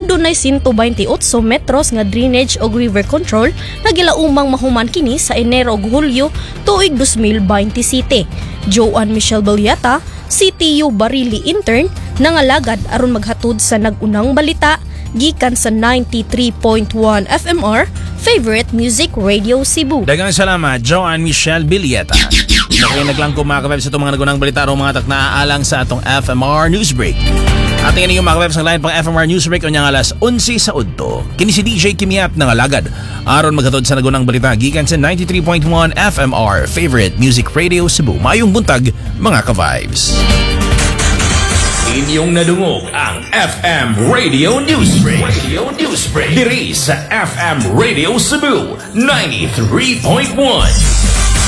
dunay 128 metros nga drainage o river control nga gilaumang mahuman kini sa Enero ug Hulyo tuig 2027. Joan Michelle Balyata, CTU Barili intern, nangalagad aron maghatod sa nagunang balita gikan sa 93.1 FMR Favorite Music Radio Cebu. Daghang salamat, Joan Michelle Balyata. Nakinig lang ko mga kabeb sa itong mga nagunang balita o mga taknaalang sa atong FMR Newsbreak. Ating inyong mga kabeb sa line pang FMR Newsbreak o niyang alas 11 sa udto. Kini si DJ Kimiap ng alagad. Aron maghatod sa nagunang balita gikan sa 93.1 FMR Favorite Music Radio Cebu. Mayong buntag mga ka-vibes. Inyong nadungog ang FM Radio Newsbreak. Diri sa FM Radio Cebu 93.1.